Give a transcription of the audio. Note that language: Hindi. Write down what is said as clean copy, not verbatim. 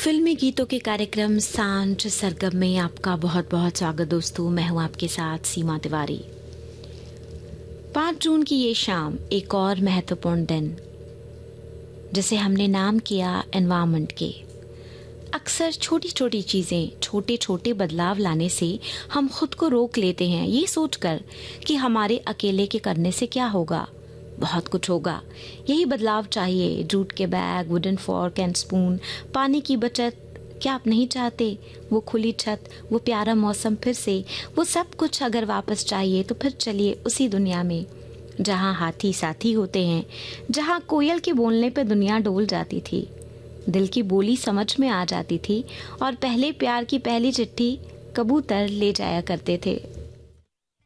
फिल्मी गीतों के कार्यक्रम सांझ सरगम में आपका बहुत बहुत स्वागत दोस्तों। मैं हूं आपके साथ सीमा तिवारी। 5 जून की ये शाम एक और महत्वपूर्ण दिन जिसे हमने नाम किया एनवायरनमेंट के। अक्सर छोटी छोटी चीजें, छोटे छोटे बदलाव लाने से हम खुद को रोक लेते हैं, ये सोचकर कि हमारे अकेले के करने से क्या होगा। बहुत कुछ होगा, यही बदलाव चाहिए। जूट के bag, wooden fork and spoon, पानी की बचत, क्या आप नहीं चाहते? वो खुली छत, वो प्यारा मौसम, फिर से वो सब कुछ अगर वापस चाहिए तो फिर चलिए उसी दुनिया में जहाँ हाथी साथी होते हैं, जहाँ कोयल के बोलने पे दुनिया डोल जाती थी, दिल की बोली समझ में आ जाती थी और पहले प्यार की पहली चिट्ठी कबूतर ले जाया करते थे।